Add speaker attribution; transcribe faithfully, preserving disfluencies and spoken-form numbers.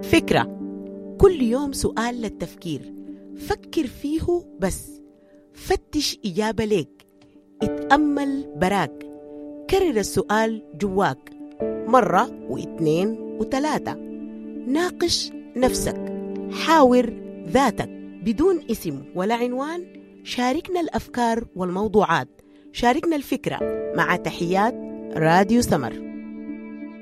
Speaker 1: فكرة، كل يوم سؤال للتفكير. فكر فيه بس، فتش إجابة ليك، اتأمل براك، كرر السؤال جواك مرة واثنين وثلاثة. ناقش نفسك، حاور ذاتك بدون اسم ولا عنوان. شاركنا الأفكار والموضوعات، شاركنا الفكرة. مع تحيات راديو سمر.